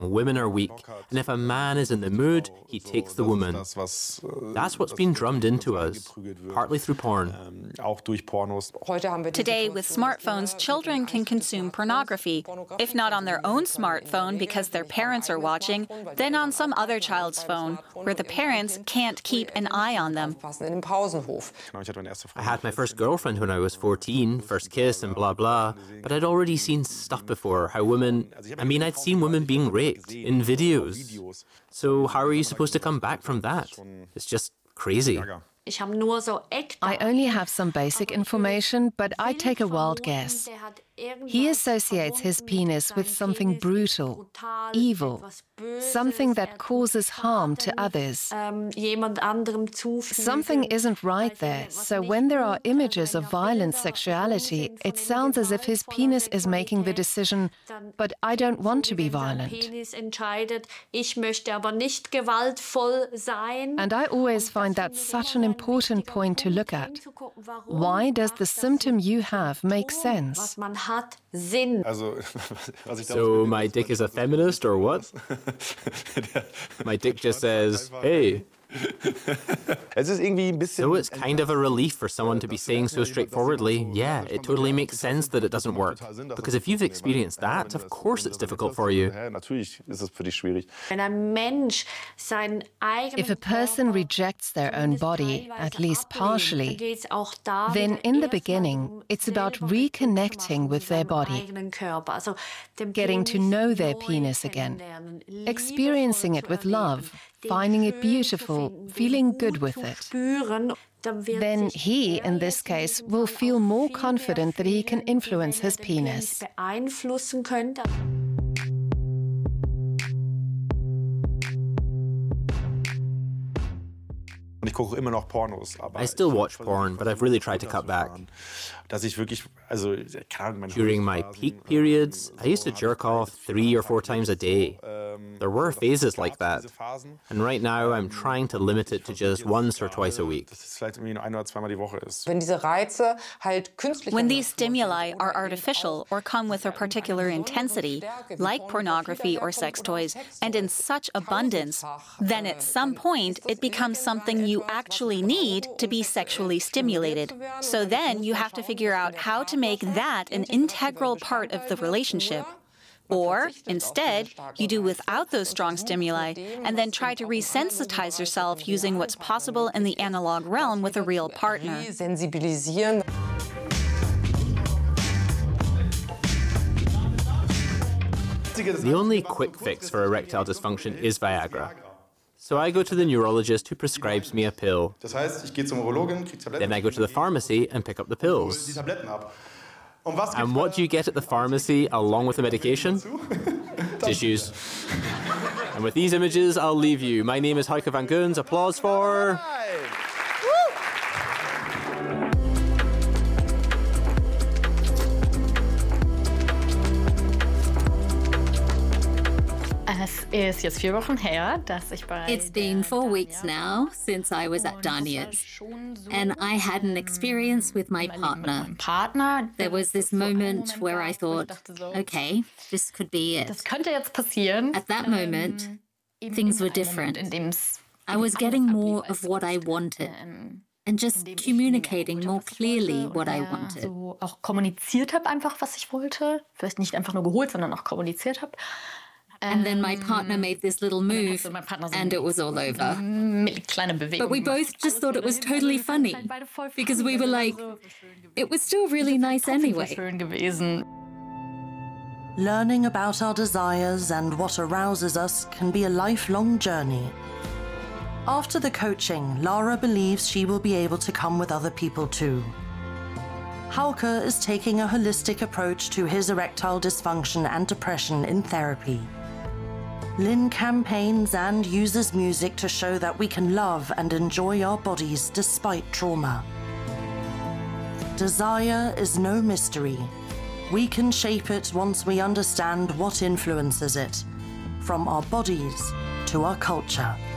Women are weak, and if a man is in the mood, he takes the woman. That's what's been drummed into us, partly through porn. Today, with smartphones, children can consume pornography. If not on their own smartphone because their parents are watching, then on some other child's phone, where the parents can't keep an eye on them. I had my first girlfriend when I was 14, first kiss and blah blah, but I'd already seen stuff before, how women, I'd seen women being raped in videos. So how are you supposed to come back from that? It's just crazy. I only have some basic information, but I take a wild guess. He associates his penis with something brutal, evil, something that causes harm to others. Something isn't right there, so when there are images of violent sexuality, it sounds as if his penis is making the decision, but I don't want to be violent. And I always find that such an important point to look at. Why does the symptom you have make sense? So my dick is a feminist or what? My dick just says, hey. So it's kind of a relief for someone to be saying so straightforwardly, yeah, it totally makes sense that it doesn't work. Because if you've experienced that, of course it's difficult for you. If a person rejects their own body, at least partially, then in the beginning, it's about reconnecting with their body, getting to know their penis again, experiencing it with love, finding it beautiful, feeling good with it. Then he, in this case, will feel more confident that he can influence his penis. I still watch porn, but I've really tried to cut back. During my peak periods, I used to jerk off 3 or 4 times a day. There were phases like that. And right now, I'm trying to limit it to just once or twice a week. When these stimuli are artificial or come with a particular intensity, like pornography or sex toys, and in such abundance, then at some point it becomes something you actually need to be sexually stimulated. So then you have to figure out how to make that an integral part of the relationship. Or, instead, you do without those strong stimuli and then try to resensitize yourself using what's possible in the analog realm with a real partner. The only quick fix for erectile dysfunction is Viagra. So I go to the neurologist who prescribes me a pill. Then I go to the pharmacy and pick up the pills. And what do you get at the pharmacy along with the medication? Tissues. And with these images, I'll leave you. My name is Heike van Goens. Applause for... It's been 4 weeks now since I was at Daniels, and I had an experience with my partner. There was this moment where I thought, okay, this could be it. At that moment, things were different. I was getting more of what I wanted. And just communicating more clearly what I wanted. Auch kommuniziert habe einfach, was ich wollte. Vielleicht nicht einfach nur geholt, sondern auch kommuniziert habe. And then my partner made this little move, and it was all over. But we both just thought it was totally funny, because we were like, it was still really nice anyway. Learning about our desires and what arouses us can be a lifelong journey. After the coaching, Lara believes she will be able to come with other people too. Hauke is taking a holistic approach to his erectile dysfunction and depression in therapy. Lynn campaigns and uses music to show that we can love and enjoy our bodies despite trauma. Desire is no mystery. We can shape it once we understand what influences it, from our bodies to our culture.